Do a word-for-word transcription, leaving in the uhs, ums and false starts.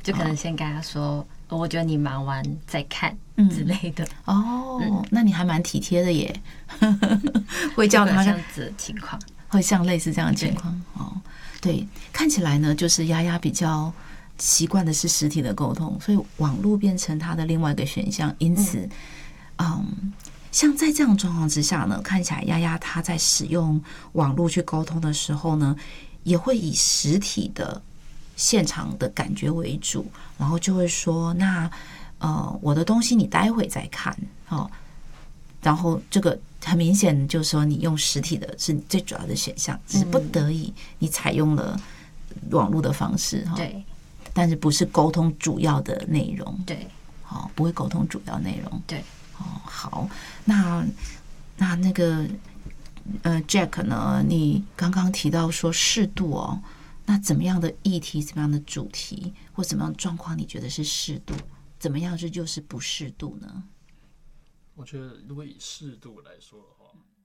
就可能先跟他说，哦、我觉得你忙完再看之类的。 哦，嗯、那你还蛮体贴的耶，会叫他这样子的情况， 会像类似这样的情况哦。对，看起来呢，就是丫丫比较习惯的是实体的沟通，所以网络变成他的另外一个选项。因此，嗯。嗯像在这样的状况之下呢，看起来丫丫她在使用网络去沟通的时候呢，也会以实体的现场的感觉为主，然后就会说，那呃我的东西你待会再看哦，然后这个很明显就是说你用实体的是最主要的选项，只是不得已你采用了网络的方式哈， 对， 但是不是沟通主要的内容， 对， 好，不会沟通主要内容， 对。 哦，好，那那那个呃，Jack 呢？你刚刚提到说适度哦，那怎么样的议题、怎么样的主题或怎么样的状况，你觉得是适度？怎么样这就是不适度呢？ 我觉得如果以适度来说的话，